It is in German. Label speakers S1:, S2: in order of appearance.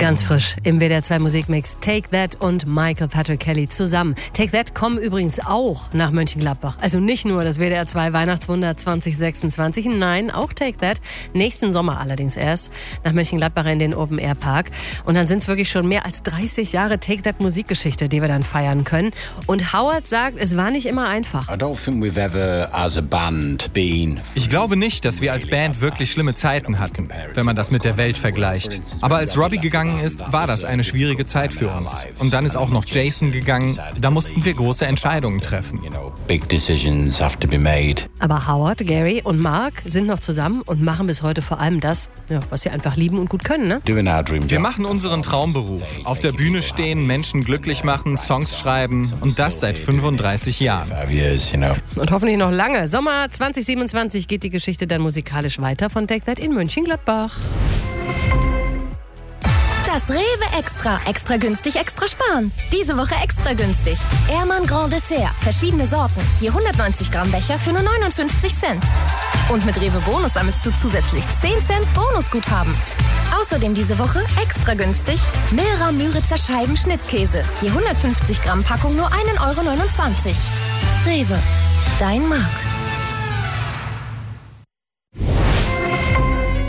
S1: Ganz frisch im WDR 2 Musikmix Take That und Michael Patrick Kelly zusammen. Take That kommen übrigens auch nach Mönchengladbach. Also nicht nur das WDR 2 Weihnachtswunder 2026, nein, auch Take That. Nächsten Sommer allerdings erst nach Mönchengladbach in den Open Air Park. Und dann sind es wirklich schon mehr als 30 Jahre Take That Musikgeschichte, die wir dann feiern können. Und Howard sagt, es war nicht immer einfach.
S2: Ich glaube nicht, dass wir als Band wirklich schlimme Zeiten hatten, wenn man das mit der Welt vergleicht. Aber als Robbie gegangen ist, war das eine schwierige Zeit für uns. Und dann ist auch noch Jason gegangen. Da mussten wir große Entscheidungen treffen.
S1: Aber Howard, Gary und Mark sind noch zusammen und machen bis heute vor allem das, was sie einfach lieben und gut können, ne?
S2: Wir machen unseren Traumberuf. Auf der Bühne stehen, Menschen glücklich machen, Songs schreiben und das seit 35 Jahren.
S1: Und hoffentlich noch lange. Sommer 2027 geht die Geschichte dann musikalisch weiter von Take That in Mönchengladbach.
S3: Das Rewe Extra. Extra günstig, extra sparen. Diese Woche extra günstig. Ehrmann Grand Dessert. Verschiedene Sorten. Je 190 Gramm Becher für nur 59 Cent. Und mit Rewe Bonus sammelst du zusätzlich 10 Cent Bonusguthaben. Außerdem diese Woche extra günstig Milra Müritzer Scheiben Schnittkäse. Je 150 Gramm Packung nur 1,29 €. Rewe. Dein Markt.